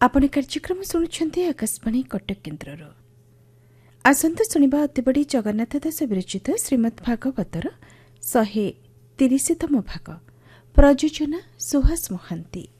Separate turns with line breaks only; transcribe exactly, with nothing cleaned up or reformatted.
आपण कार्यक्रम शुणुंट आकाशवाणी कटक केन्द्र आसतु शुणा अतिबड़ी जगन्नाथ दास विरचित श्रीमद् भागवतर शहे तीसतम भाग प्रयोजना सुहास महांती।